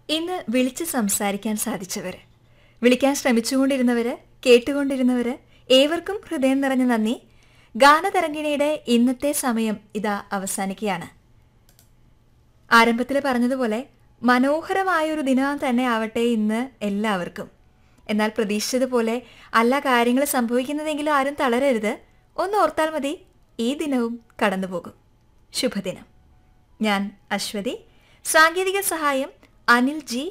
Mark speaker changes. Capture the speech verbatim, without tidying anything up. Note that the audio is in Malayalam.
Speaker 1: ഇന്ന് വിളിച്ച് സംസാരിക്കാൻ സാധിച്ചവർ, വിളിക്കാൻ ശ്രമിച്ചുകൊണ്ടിരുന്നവർ, കേട്ടുകൊണ്ടിരുന്നവർ, ഏവർക്കും ഹൃദയം നിറഞ്ഞ നന്ദി. ഗാനതരംഗിണിയുടെ ഇന്നത്തെ സമയം ഇതാ അവസാനിക്കുകയാണ്. ആരംഭത്തിൽ പറഞ്ഞതുപോലെ മനോഹരമായൊരു ദിനം തന്നെ ആവട്ടെ ഇന്ന് എല്ലാവർക്കും. എന്നാൽ പ്രതീക്ഷിച്ചതുപോലെ അല്ല കാര്യങ്ങൾ സംഭവിക്കുന്നതെങ്കിലും ആരും തളരരുത്. ഒന്ന് ഓർത്താൽ മതി, ഈ ദിനവും കടന്നുപോകും. ശുഭദിനം. ഞാൻ അശ്വതി. സാങ്കേതിക സഹായം അനിൽ ജി.